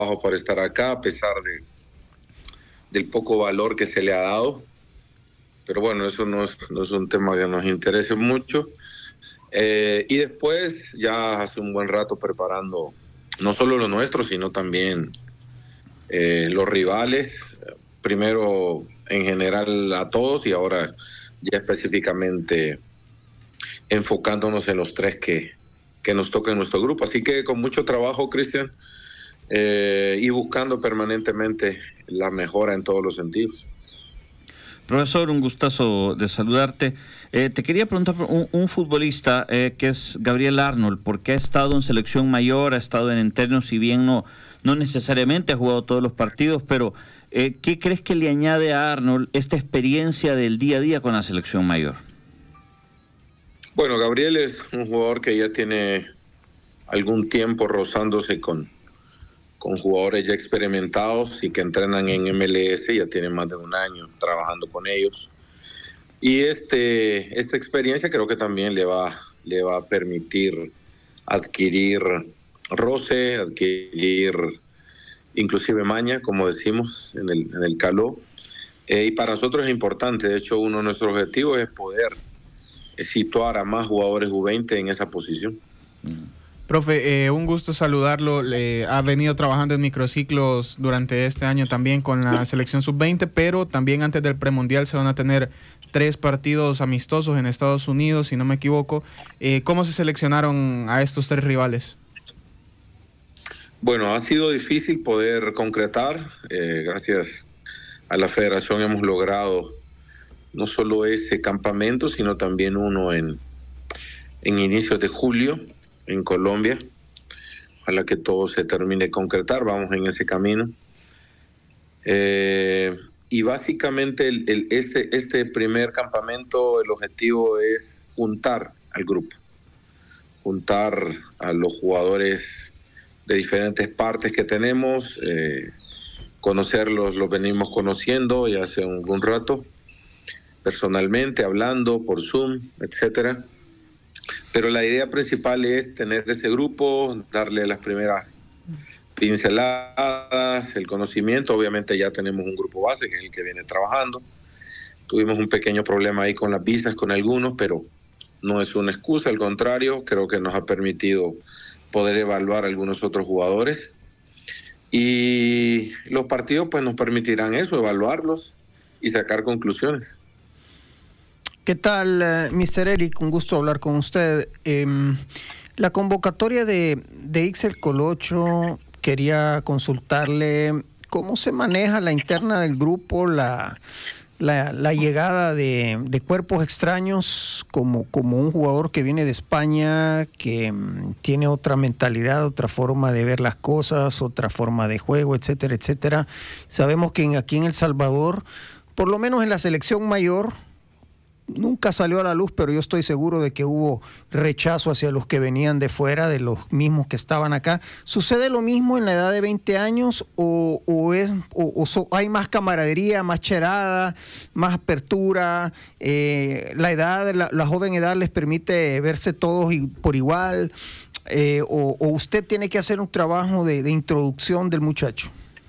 para estar acá, a pesar del poco valor que se le ha dado. Pero bueno, eso no es un tema que nos interese mucho. Y después, ya hace un buen rato preparando no solo lo nuestro, sino también los rivales. Primero en general a todos y ahora ya específicamente enfocándonos en los tres que nos toca en nuestro grupo. Así que con mucho trabajo, Cristian, y buscando permanentemente la mejora en todos los sentidos. Profesor, un gustazo de saludarte. Te quería preguntar por un futbolista que es Gabriel Arnold, porque ha estado en selección mayor, ha estado en internos, si bien no necesariamente ha jugado todos los partidos, pero ¿qué crees que le añade a Arnold esta experiencia del día a día con la selección mayor? Bueno, Gabriel es un jugador que ya tiene algún tiempo rozándose con jugadores ya experimentados y que entrenan en MLS, ya tienen más de un año trabajando con ellos. Y esta experiencia creo que también le va a permitir adquirir roce, adquirir inclusive maña, como decimos en el caló. Y para nosotros es importante, de hecho uno de nuestros objetivos es poder situar a más jugadores U20 en esa posición. Profe, un gusto saludarlo. Ha venido trabajando en microciclos durante este año también con la selección sub-20, pero también antes del premundial se van a tener 3 partidos amistosos en Estados Unidos, si no me equivoco. ¿Cómo se seleccionaron a estos 3 rivales? Bueno, ha sido difícil poder concretar. Gracias a la federación hemos logrado no solo ese campamento, sino también uno en inicios de julio en Colombia. Ojalá que todo se termine de concretar, vamos en ese camino. Y básicamente este primer campamento, el objetivo es juntar al grupo, juntar a los jugadores de diferentes partes que tenemos, conocerlos, los venimos conociendo ya hace un rato, personalmente, hablando por Zoom, etcétera. Pero la idea principal es tener ese grupo, darle las primeras pinceladas, el conocimiento. Obviamente ya tenemos un grupo base, que es el que viene trabajando. Tuvimos un pequeño problema ahí con las visas, con algunos, pero no es una excusa, al contrario, creo que nos ha permitido poder evaluar a algunos otros jugadores. Y los partidos pues nos permitirán eso, evaluarlos y sacar conclusiones. ¿Qué tal, Mr. Eric? Un gusto hablar con usted. La convocatoria de Ixel Colocho, quería consultarle cómo se maneja la interna del grupo, la llegada de cuerpos extraños como un jugador que viene de España, que tiene otra mentalidad, otra forma de ver las cosas, otra forma de juego, etcétera, etcétera. Sabemos que aquí en El Salvador, por lo menos en la selección mayor, nunca salió a la luz, pero yo estoy seguro de que hubo rechazo hacia los que venían de fuera, de los mismos que estaban acá. ¿Sucede lo mismo en la edad de 20 años o hay más camaradería, más cherada, más apertura? La joven edad les permite verse todos por igual, o usted tiene que hacer un trabajo de introducción del muchacho?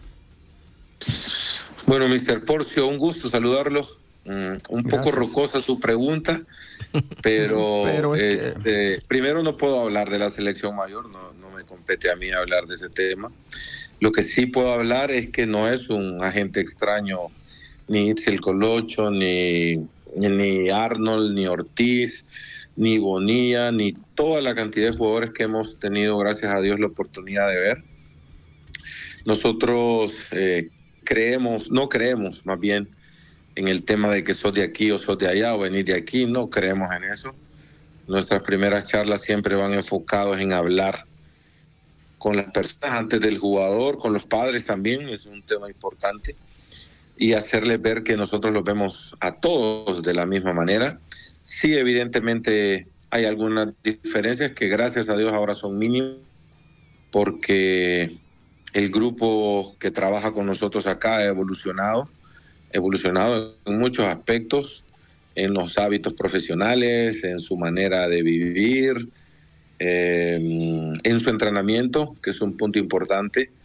Bueno, Mr. Porcio, un gusto saludarlo. Un poco rocosa su pregunta, pero primero no puedo hablar de la selección mayor, no me compete a mí hablar de ese tema. Lo que sí puedo hablar es que no es un agente extraño ni Ixel Colocho, ni Arnold, ni Ortiz, ni Bonilla, ni toda la cantidad de jugadores que hemos tenido, gracias a Dios, la oportunidad de ver. Nosotros no creemos más bien en el tema de que sos de aquí o sos de allá o venir de aquí, no creemos en eso. Nuestras primeras charlas siempre van enfocados en hablar con las personas antes del jugador, con los padres también, es un tema importante, y hacerles ver que nosotros los vemos a todos de la misma manera. Sí, evidentemente hay algunas diferencias que gracias a Dios ahora son mínimas, porque el grupo que trabaja con nosotros acá ha evolucionado en muchos aspectos, en los hábitos profesionales, en su manera de vivir, en su entrenamiento, que es un punto importante.